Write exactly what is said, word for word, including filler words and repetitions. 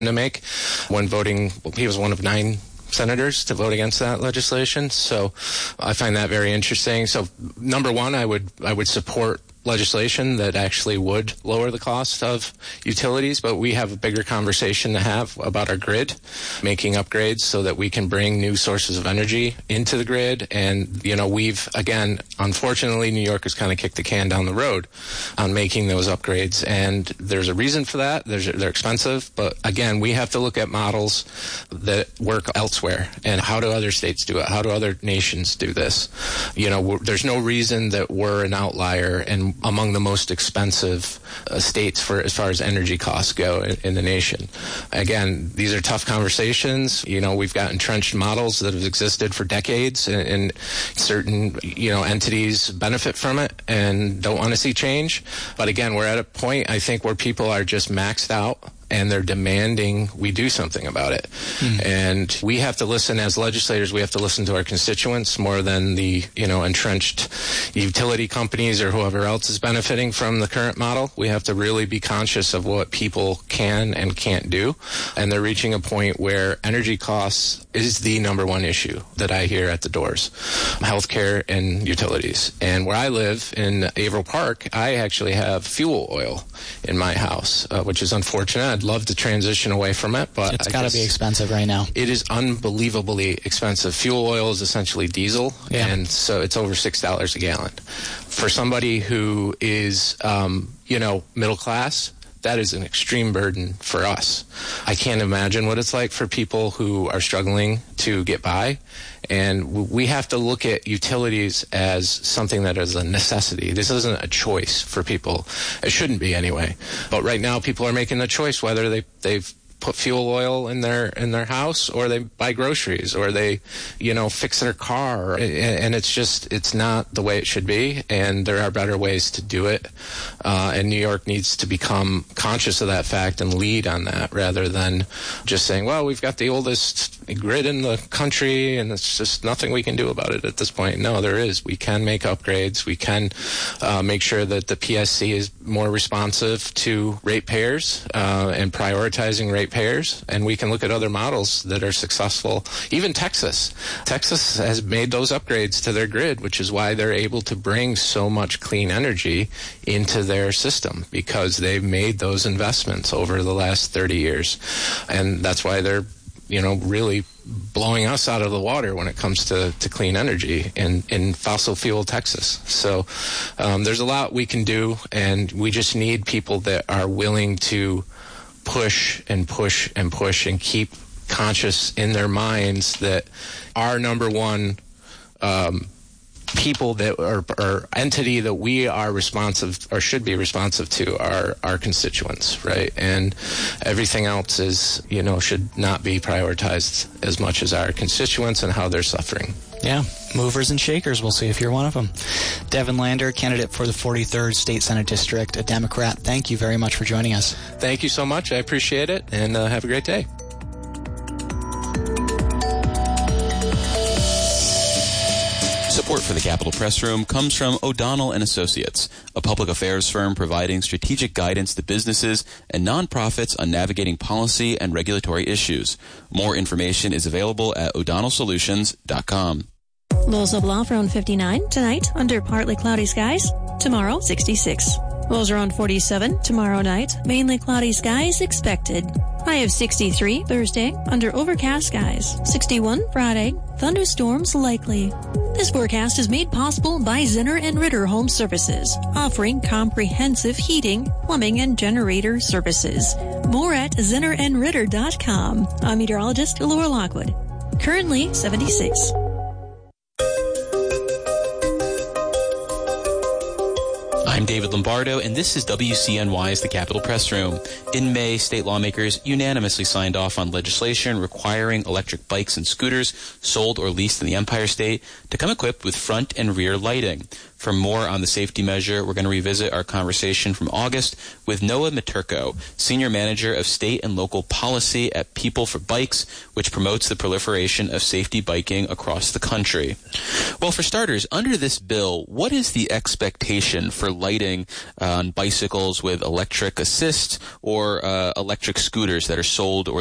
to make when voting. Well, he was one of nine senators to vote against that legislation. So I find that very interesting. So number one, I would I would support legislation that actually would lower the cost of utilities, but we have a bigger conversation to have about our grid, making upgrades so that we can bring new sources of energy into the grid. And, you know, we've, again, unfortunately, New York has kind of kicked the can down the road on making those upgrades. And there's a reason for that. There's, they're expensive. But, again, we have to look at models that work elsewhere. And how do other states do it? How do other nations do this? You know, there's no reason that we're an outlier and among the most expensive uh, states for as far as energy costs go in, in the nation. Again, these are tough conversations. You know, we've got entrenched models that have existed for decades, and, and certain, you know, entities benefit from it and don't want to see change. But again, we're at a point, I think, where people are just maxed out, and they're demanding we do something about it. Mm-hmm. And we have to listen as legislators. We have to listen to our constituents more than the, you know, entrenched utility companies or whoever else is benefiting from the current model. We have to really be conscious of what people can and can't do. And they're reaching a point where energy costs is the number one issue that I hear at the doors. Healthcare and utilities. And where I live in Averill Park, I actually have fuel oil in my house, uh, which is unfortunate. I'd love to transition away from it, but it's got to be expensive right now. It is unbelievably expensive. Fuel oil is essentially diesel, yeah. And so it's over six dollars a gallon. For somebody who is, um, you know, middle class, that is an extreme burden for us. I can't imagine what it's like for people who are struggling to get by. And we have to look at utilities as something that is a necessity. This isn't a choice for people. It shouldn't be anyway. But right now people are making the choice whether they, they've put fuel oil in their in their house, or they buy groceries, or they, you know, fix their car. And it's just, it's not the way it should be. And there are better ways to do it. Uh, and New York needs to become conscious of that fact and lead on that, rather than just saying, well, we've got the oldest grid in the country and it's just nothing we can do about it at this point. No, there is. We can make upgrades. We can uh, make sure that the P S C is more responsive to ratepayers uh, and prioritizing ratepayers. Payers, and we can look at other models that are successful. Even Texas. Texas has made those upgrades to their grid, which is why they're able to bring so much clean energy into their system, because they've made those investments over the last thirty years. And that's why they're, you know, really blowing us out of the water when it comes to, to clean energy in, in fossil fuel Texas. So um, there's a lot we can do, and we just need people that are willing to push and push and push and keep conscious in their minds that our number one um, people that are, or entity that we are responsive or should be responsive to are our constituents, right? And everything else is, you know, should not be prioritized as much as our constituents and how they're suffering. Yeah, movers and shakers. We'll see if you're one of them. Devin Lander, candidate for the forty-third State Senate District, a Democrat. Thank you very much for joining us. Thank you so much. I appreciate it, and uh, have a great day. Support for the Capitol Press Room comes from O'Donnell and Associates, a public affairs firm providing strategic guidance to businesses and nonprofits on navigating policy and regulatory issues. More information is available at o'donnell solutions dot com. Lows of low around fifty-nine tonight under partly cloudy skies. Tomorrow, sixty-six. Lows around forty-seven tomorrow night. Mainly cloudy skies expected. High of sixty-three Thursday under overcast skies. sixty-one Friday. Thunderstorms likely. This forecast is made possible by Zinner and Ritter Home Services, offering comprehensive heating, plumbing, and generator services. More at zinner and ritter dot com. I'm meteorologist Laura Lockwood. Currently seventy-six. I'm David Lombardo, and this is W C N Y's The Capitol Press Room. In May, state lawmakers unanimously signed off on legislation requiring electric bikes and scooters sold or leased in the Empire State to come equipped with front and rear lighting. For more on the safety measure, we're going to revisit our conversation from August with Noah Maturko, Senior Manager of State and Local Policy at People for Bikes, which promotes the proliferation of safety biking across the country. Well, for starters, under this bill, what is the expectation for lighting uh, on bicycles with electric assist or uh, electric scooters that are sold or